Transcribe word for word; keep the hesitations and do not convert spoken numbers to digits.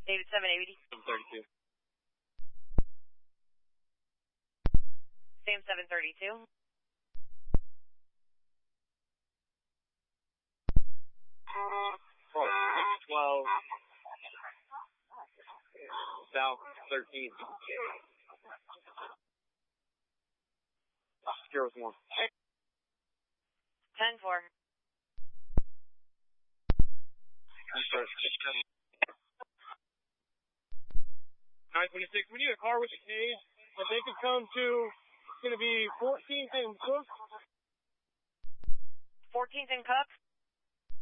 David seven eighty. seven thirty-two. Sam seven thirty-two. twelve. South thirteen. Zero one. ten four. nine twenty-six, we need a car with a cage that they can come to. It's going to be fourteenth and Cook. fourteenth and Cook.